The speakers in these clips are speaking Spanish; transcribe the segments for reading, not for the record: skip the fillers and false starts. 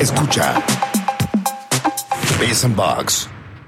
Escucha Biz and Bugs.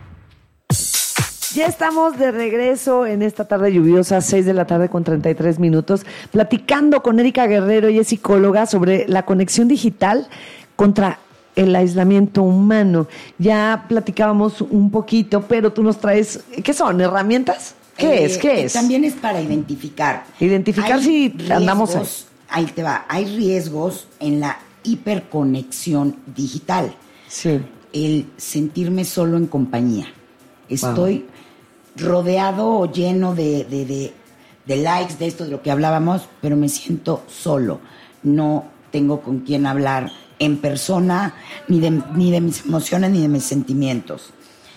Ya estamos de regreso en esta tarde lluviosa, 6 de la tarde con 33 minutos, platicando con Erika Guerrero, ella es psicóloga, sobre la conexión digital contra el aislamiento humano. Ya platicábamos un poquito, pero tú nos traes, ¿qué son? ¿Herramientas? ¿Qué es? También es para identificar. Identificar si andamos ahí. Ahí te va. Hay riesgos en la hiperconexión digital. Sí. El sentirme solo en compañía. Estoy rodeado o lleno de likes, de esto, de lo que hablábamos, pero me siento solo. No tengo con quién hablar en persona, ni de mis emociones, ni de mis sentimientos.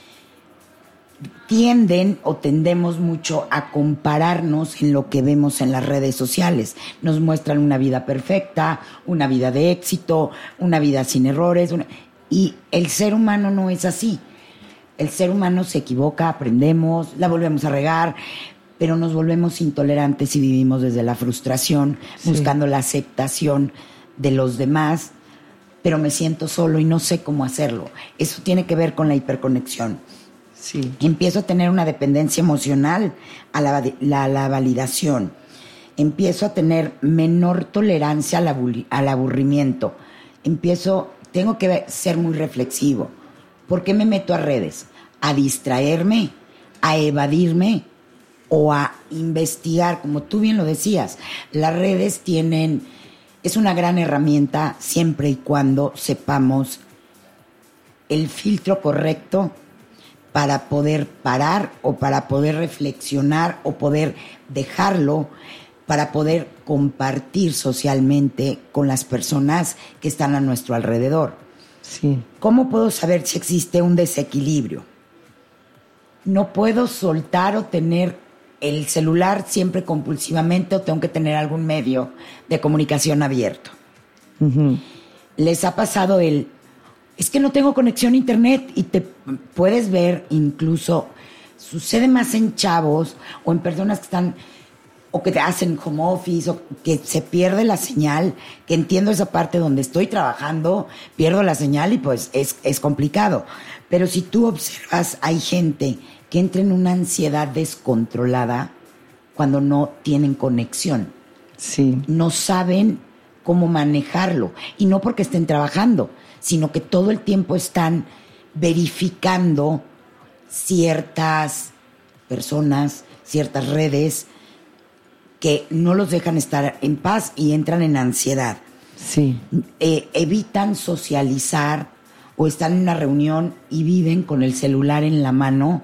Tendemos mucho a compararnos en lo que vemos en las redes sociales. Nos muestran una vida perfecta, una vida de éxito, una vida sin errores. Y el ser humano no es así. El ser humano se equivoca, aprendemos, la volvemos a regar, pero nos volvemos intolerantes y vivimos desde la frustración, buscando la aceptación de los demás, pero me siento solo y no sé cómo hacerlo. Eso tiene que ver con la hiperconexión. Sí. Empiezo a tener una dependencia emocional a la validación. Empiezo a tener menor tolerancia al aburrimiento. Tengo que ser muy reflexivo. ¿Por qué me meto a redes? ¿A distraerme? ¿A evadirme? ¿O a investigar? Como tú bien lo decías, las redes es una gran herramienta siempre y cuando sepamos el filtro correcto para poder parar o para poder reflexionar o poder dejarlo, para poder compartir socialmente con las personas que están a nuestro alrededor. Sí. ¿Cómo puedo saber si existe un desequilibrio? No puedo soltar o tener el celular siempre compulsivamente, o tengo que tener algún medio de comunicación abierto. Uh-huh. ¿Les ha pasado es que no tengo conexión a internet? Y te puedes ver, incluso sucede más en chavos o en personas que están o que te hacen home office, o que se pierde la señal, que entiendo esa parte donde estoy trabajando, pierdo la señal y pues es complicado. Pero si tú observas, hay gente que entra en una ansiedad descontrolada cuando no tienen conexión. Sí. No saben cómo manejarlo. Y no porque estén trabajando, sino que todo el tiempo están verificando ciertas personas, ciertas redes, que no los dejan estar en paz y entran en ansiedad. Sí. Evitan socializar o están en una reunión y viven con el celular en la mano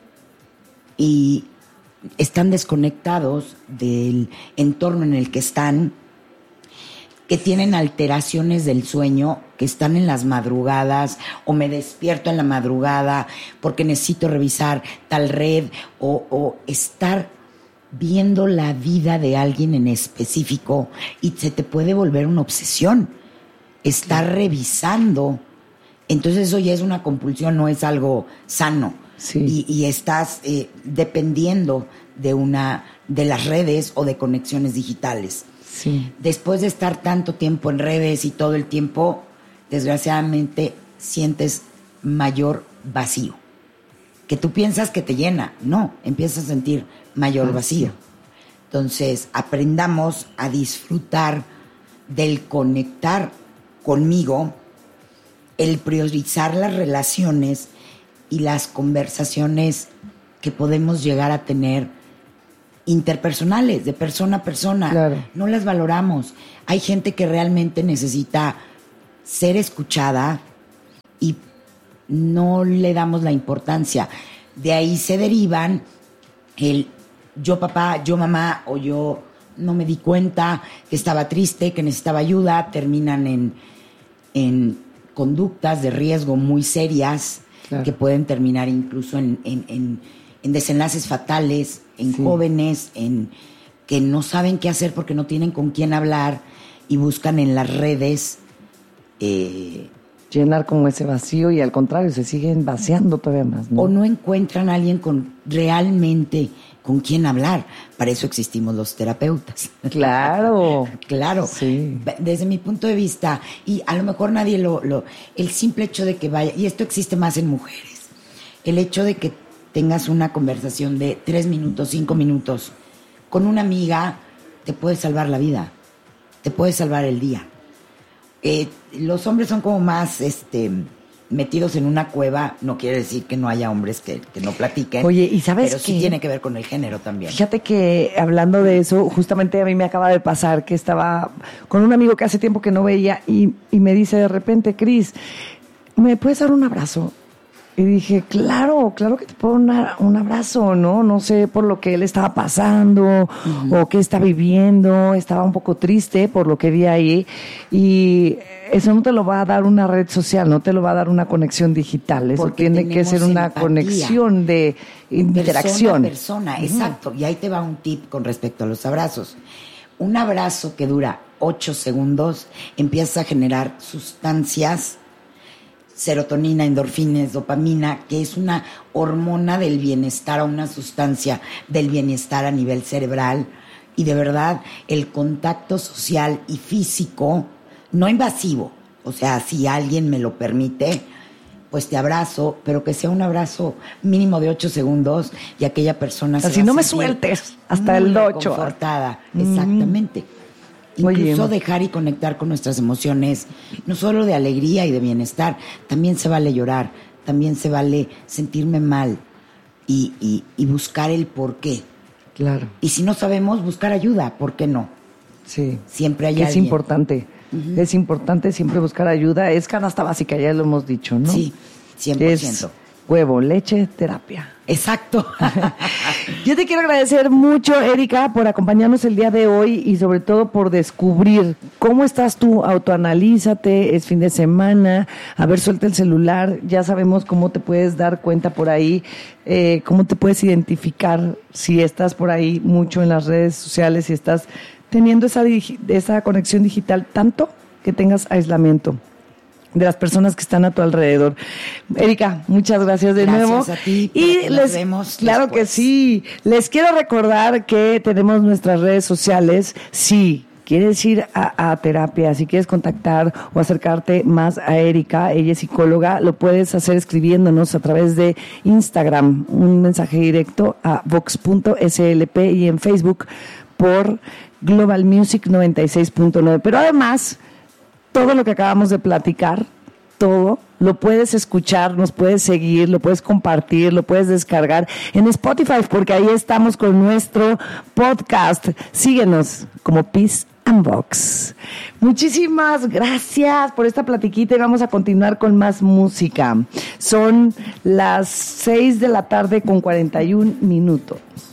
y están desconectados del entorno en el que están, que tienen alteraciones del sueño, que están en las madrugadas o me despierto en la madrugada porque necesito revisar tal red o estar viendo la vida de alguien en específico y se te puede volver una obsesión. Estar revisando. Entonces eso ya es una compulsión, no es algo sano. Sí. Y estás dependiendo de las redes o de conexiones digitales. Sí. Después de estar tanto tiempo en redes y todo el tiempo, desgraciadamente sientes mayor vacío. Que tú piensas que te llena. No, empiezas a sentir mayor vacío. Entonces, aprendamos a disfrutar del conectar conmigo, el priorizar las relaciones y las conversaciones que podemos llegar a tener interpersonales, de persona a persona. Claro. No las valoramos. Hay gente que realmente necesita ser escuchada y no le damos la importancia. De ahí se derivan el yo papá, yo mamá, o yo no me di cuenta que estaba triste, que necesitaba ayuda. Terminan en conductas de riesgo muy serias, claro, que pueden terminar incluso en desenlaces fatales, en jóvenes, que no saben qué hacer porque no tienen con quién hablar y buscan en las redes llenar como ese vacío, y al contrario, se siguen vaciando todavía más, ¿no? O no encuentran a alguien con realmente con quién hablar. Para eso existimos los terapeutas. Claro. Claro. Sí. Desde mi punto de vista, y a lo mejor nadie el simple hecho de que vaya, y esto existe más en mujeres, el hecho de que tengas una conversación de 3 minutos, 5 minutos con una amiga, te puede salvar la vida, te puede salvar el día. Los hombres son como más metidos en una cueva. No quiere decir que no haya hombres que no platiquen. Oye, ¿y sabes pero qué? sí tiene que ver con el género también. Fíjate que hablando de eso, justamente a mí me acaba de pasar que estaba con un amigo que hace tiempo que no veía y me dice de repente, Cris, ¿me puedes dar un abrazo? Y dije, claro que te puedo dar un abrazo, ¿no? No sé por lo que él estaba pasando o qué está viviendo. Estaba un poco triste por lo que vi ahí. Y eso no te lo va a dar una red social, no te lo va a dar una conexión digital. Eso Porque tiene que ser una empatía. conexión de interacción. Persona, exacto. Y ahí te va un tip con respecto a los abrazos. Un abrazo que dura 8 segundos empieza a generar sustancias, serotonina, endorfinas, dopamina, que es una hormona del bienestar, o una sustancia del bienestar a nivel cerebral. Y de verdad, el contacto social y físico, no invasivo, o sea, si alguien me lo permite, pues te abrazo, pero que sea un abrazo mínimo de 8 segundos y aquella persona se Así va no a me sentir sueltes hasta muy el 8. reconfortada. Exactamente. Incluso Oye, dejar y conectar con nuestras emociones, no solo de alegría y de bienestar, también se vale llorar, también se vale sentirme mal y buscar el por qué. claro. Y si no sabemos, buscar ayuda, ¿por qué no? Sí. Siempre hay que es alguien. importante. Es importante siempre buscar ayuda. Es canasta básica, ya lo hemos dicho, ¿no? Sí, 100%. Es huevo, leche, terapia. Exacto. Yo te quiero agradecer mucho, Erika, por acompañarnos el día de hoy y sobre todo por descubrir cómo estás tú. Autoanalízate, es fin de semana, a ver, suelta el celular, ya sabemos cómo te puedes dar cuenta por ahí, cómo te puedes identificar si estás por ahí mucho en las redes sociales, si estás teniendo esa conexión digital, tanto que tengas aislamiento de las personas que están a tu alrededor. Erika, muchas gracias de nuevo. Gracias a ti. Y nos vemos claro después. que sí. Les quiero recordar que tenemos nuestras redes sociales. Sí, quieres ir a terapia, si quieres contactar o acercarte más a Erika, ella es psicóloga, lo puedes hacer escribiéndonos a través de Instagram, un mensaje directo a vox.slp y en Facebook por Global Music 96.9. Pero además, todo lo que acabamos de platicar, todo lo puedes escuchar, nos puedes seguir, lo puedes compartir, lo puedes descargar en Spotify, porque ahí estamos con nuestro podcast. Síguenos como Peace and Vox. Muchísimas gracias por esta platiquita y vamos a continuar con más música. Son las 6 de la tarde con 41 minutos.